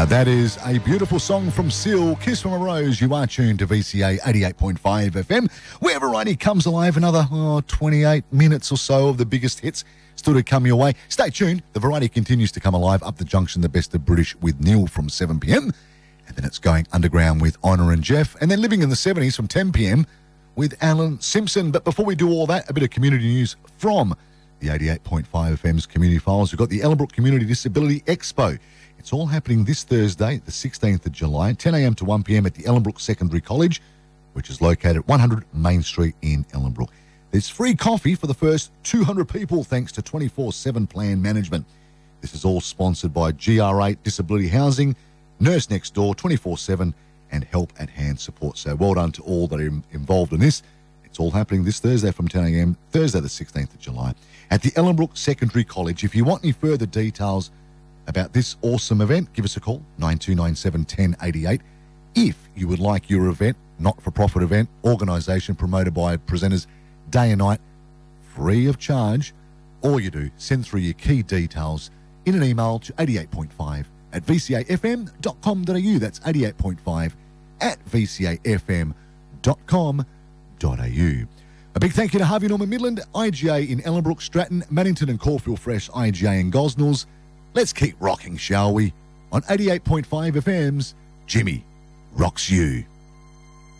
That is a beautiful song from Seal, Kiss from a Rose. You are tuned to VCA 88.5 FM, where variety comes alive. Another 28 minutes or so of the biggest hits still to come your way. Stay tuned. The variety continues to come alive. Up the junction, the best of British with Neil from 7 p.m. And then it's going underground with Honor and Jeff. And then living in the 70s from 10 p.m. with Alan Simpson. But before we do all that, a bit of community news from the 88.5 FM's Community Files. We've got the Ellenbrook Community Disability Expo. It's all happening this Thursday, the 16th of July, 10 a.m. to 1 p.m. at the Ellenbrook Secondary College, which is located at 100 Main Street in Ellenbrook. There's free coffee for the first 200 people thanks to 24/7 plan management. This is all sponsored by GR8 Disability Housing, Nurse Next Door, 24/7 and Help at Hand Support. So well done to all that are involved in this. It's all happening this Thursday from 10 a.m, Thursday the 16th of July at the Ellenbrook Secondary College. If you want any further details about this awesome event, give us a call, 9297 1088. If you would like your event, not-for-profit event, organisation promoted by presenters day and night, free of charge, all you do, send through your key details in an email to 88.5@vcafm.com.au. That's 88.5@vcafm.com.au. A big thank you to Harvey Norman Midland, IGA in Ellenbrook, Stratton, Maddington and Caulfield Fresh, IGA in Gosnells. Let's keep rocking, shall we? On 88.5 FM's Jimmy Rocks You.